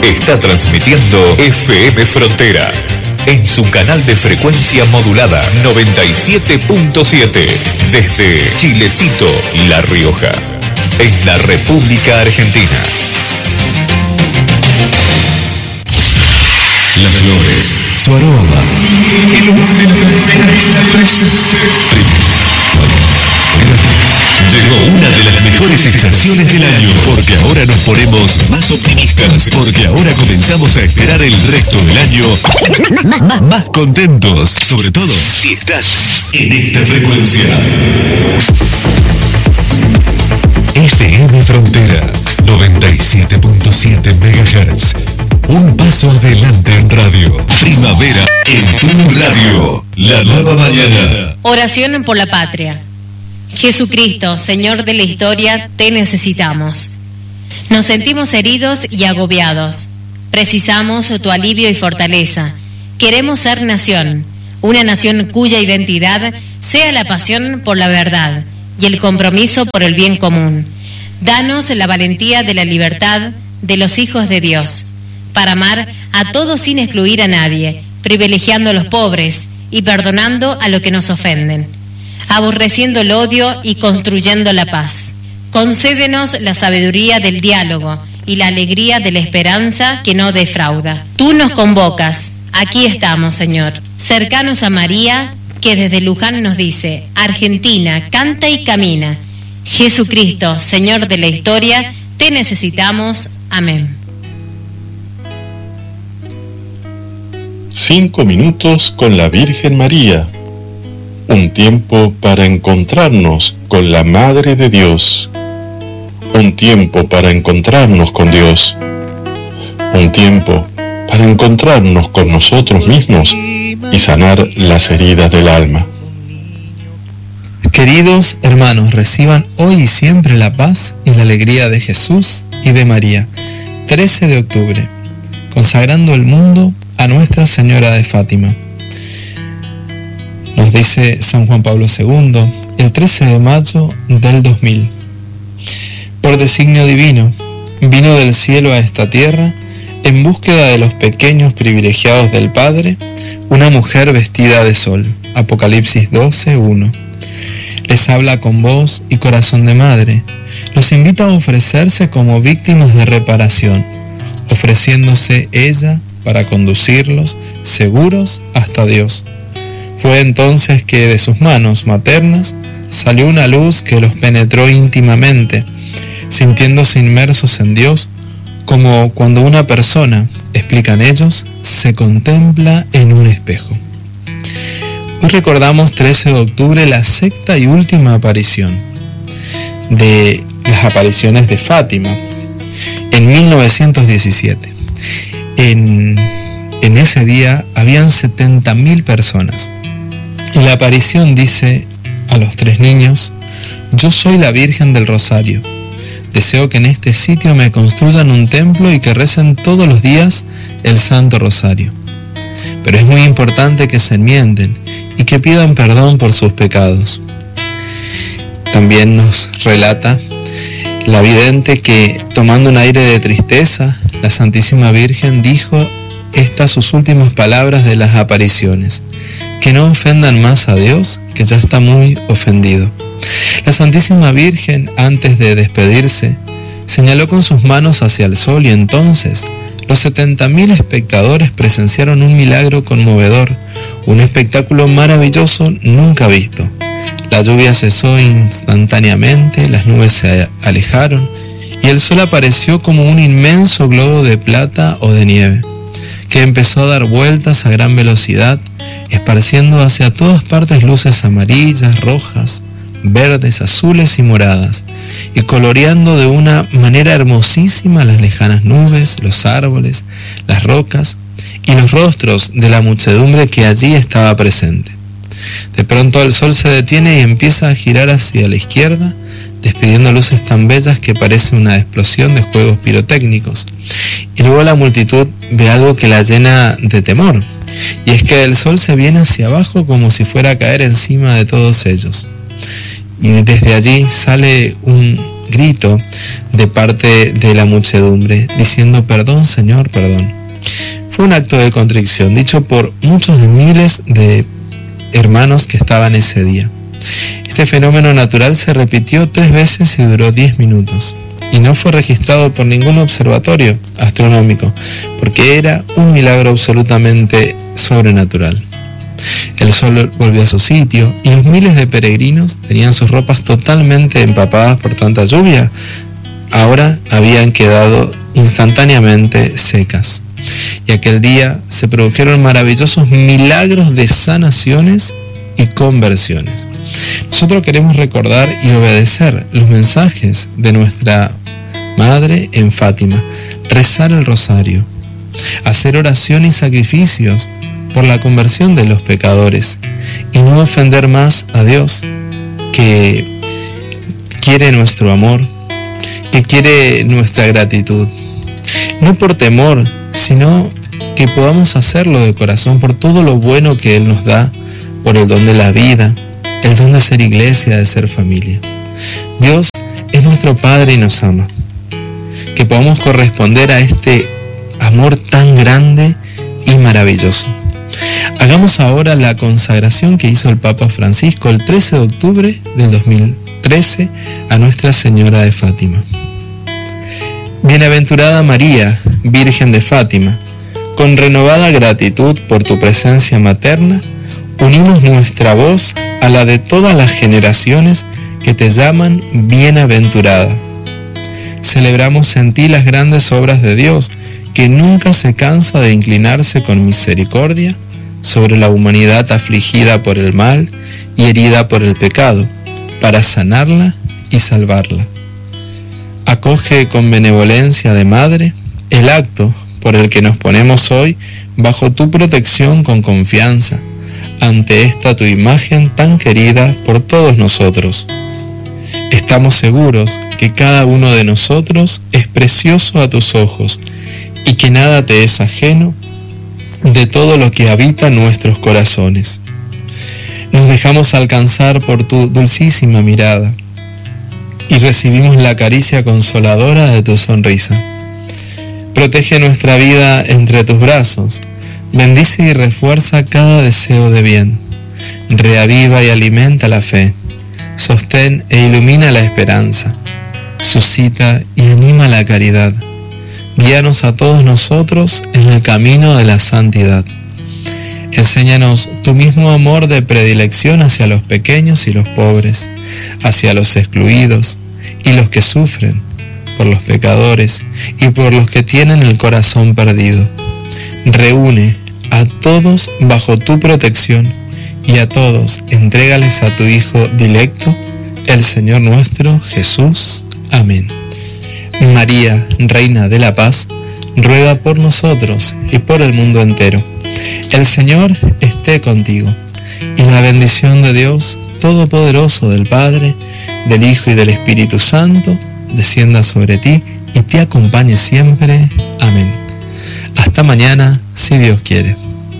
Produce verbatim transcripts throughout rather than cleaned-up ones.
Está transmitiendo F M Frontera en su canal de frecuencia modulada noventa y siete punto siete desde Chilecito, La Rioja, en la República Argentina. Las flores, su aroma, el olor de la primavera está presente. Llegó una de las mejores estaciones del año, porque ahora nos ponemos más optimistas, porque ahora comenzamos a esperar el resto del año más, más contentos, sobre todo si estás en esta frecuencia. F M Frontera noventa y siete punto siete megahertz. Un paso adelante en radio. Primavera en tu radio. La nueva mañana. Oración por la patria. Jesucristo, Señor de la historia, te necesitamos. Nos sentimos heridos y agobiados. Precisamos tu alivio y fortaleza. Queremos ser nación, una nación cuya identidad sea la pasión por la verdad y el compromiso por el bien común. Danos la valentía de la libertad de los hijos de Dios, para amar a todos sin excluir a nadie, privilegiando a los pobres y perdonando a los que nos ofenden, aborreciendo el odio y construyendo la paz. Concédenos la sabiduría del diálogo y la alegría de la esperanza que no defrauda. Tú nos convocas, aquí estamos, Señor, cercanos a María, que desde Luján nos dice: Argentina, canta y camina. Jesucristo, Señor de la historia, te necesitamos. Amén. Cinco minutos con la Virgen María. Un tiempo para encontrarnos con la Madre de Dios. Un tiempo para encontrarnos con Dios. Un tiempo para encontrarnos con nosotros mismos y sanar las heridas del alma. Queridos hermanos, reciban hoy y siempre la paz y la alegría de Jesús y de María. trece de octubre, consagrando el mundo a Nuestra Señora de Fátima. Nos dice San Juan Pablo segundo, el trece de mayo del dos mil. Por designio divino, vino del cielo a esta tierra, en búsqueda de los pequeños privilegiados del Padre, una mujer vestida de sol. Apocalipsis doce, uno. Les habla con voz y corazón de madre. Los invita a ofrecerse como víctimas de reparación, ofreciéndose ella para conducirlos seguros hasta Dios. Fue entonces que de sus manos maternas salió una luz que los penetró íntimamente, sintiéndose inmersos en Dios, como cuando una persona, explican ellos, se contempla en un espejo. Hoy recordamos trece de octubre la sexta y última aparición de las apariciones de Fátima en mil novecientos diecisiete. En, en ese día habían setenta mil personas. Y la aparición dice a los tres niños: yo soy la Virgen del Rosario. Deseo que en este sitio me construyan un templo y que recen todos los días el Santo Rosario. Pero es muy importante que se enmienden y que pidan perdón por sus pecados. También nos relata la vidente que, tomando un aire de tristeza, la Santísima Virgen dijo estas sus últimas palabras de las apariciones: que no ofendan más a Dios, que ya está muy ofendido. La Santísima Virgen, antes de despedirse, señaló con sus manos hacia el sol, y entonces los setenta mil espectadores presenciaron un milagro conmovedor, un espectáculo maravilloso nunca visto. La lluvia cesó instantáneamente, las nubes se alejaron y el sol apareció como un inmenso globo de plata o de nieve, que empezó a dar vueltas a gran velocidad, esparciendo hacia todas partes luces amarillas, rojas, verdes, azules y moradas, y coloreando de una manera hermosísima las lejanas nubes, los árboles, las rocas y los rostros de la muchedumbre que allí estaba presente. De pronto el sol se detiene y empieza a girar hacia la izquierda, despidiendo luces tan bellas que parece una explosión de juegos pirotécnicos. Y luego la multitud ve algo que la llena de temor, y es que el sol se viene hacia abajo como si fuera a caer encima de todos ellos. Y desde allí sale un grito de parte de la muchedumbre, diciendo: perdón, Señor, perdón. Fue un acto de contrición, dicho por muchos de miles de hermanos que estaban ese día. Este fenómeno natural se repitió tres veces y duró diez minutos, y no fue registrado por ningún observatorio astronómico, porque era un milagro absolutamente sobrenatural. El sol volvió a su sitio y los miles de peregrinos tenían sus ropas totalmente empapadas por tanta lluvia. Ahora habían quedado instantáneamente secas. Y aquel día se produjeron maravillosos milagros de sanaciones y conversiones. Nosotros queremos recordar y obedecer los mensajes de nuestra Madre en Fátima, rezar el rosario, hacer oración y sacrificios por la conversión de los pecadores y no ofender más a Dios, que quiere nuestro amor, que quiere nuestra gratitud, no por temor, sino que podamos hacerlo de corazón por todo lo bueno que Él nos da, por el don de la vida, el don de ser iglesia, de ser familia. Dios es nuestro Padre y nos ama. Que podamos corresponder a este amor tan grande y maravilloso. Hagamos ahora la consagración que hizo el Papa Francisco el trece de octubre del dos mil trece a Nuestra Señora de Fátima. Bienaventurada María, Virgen de Fátima, con renovada gratitud por tu presencia materna, unimos nuestra voz a la de todas las generaciones que te llaman bienaventurada. Celebramos en ti las grandes obras de Dios, que nunca se cansa de inclinarse con misericordia sobre la humanidad afligida por el mal y herida por el pecado, para sanarla y salvarla. Acoge con benevolencia de Madre el acto por el que nos ponemos hoy bajo tu protección con confianza, ante esta tu imagen tan querida por todos nosotros. Estamos seguros que cada uno de nosotros es precioso a tus ojos y que nada te es ajeno de todo lo que habita en nuestros corazones. Nos dejamos alcanzar por tu dulcísima mirada y recibimos la caricia consoladora de tu sonrisa. Protege nuestra vida entre tus brazos, bendice y refuerza cada deseo de bien, reaviva y alimenta la fe, sostén e ilumina la esperanza, suscita y anima la caridad. Guíanos a todos nosotros en el camino de la santidad. Enséñanos tu mismo amor de predilección hacia los pequeños y los pobres, hacia los excluidos y los que sufren, por los pecadores y por los que tienen el corazón perdido. Reúne a todos bajo tu protección y a todos entrégales a tu Hijo dilecto, el Señor nuestro Jesús. Amén. María, Reina de la Paz, ruega por nosotros y por el mundo entero. El Señor esté contigo, y la bendición de Dios Todopoderoso, del Padre, del Hijo y del Espíritu Santo, descienda sobre ti y te acompañe siempre. Amén. Hasta mañana, si Dios quiere.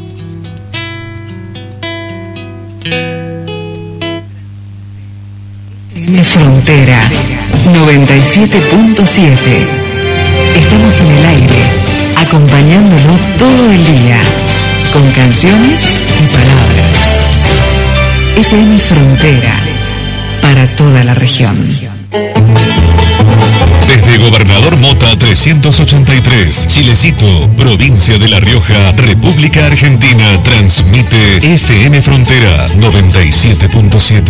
Frontera noventa y siete punto siete. Estamos en el aire, acompañándolo todo el día, con canciones y palabras. F M Frontera, para toda la región. Desde Gobernador Mota trescientos ochenta y tres, Chilecito, provincia de La Rioja, República Argentina, transmite F M Frontera noventa y siete punto siete.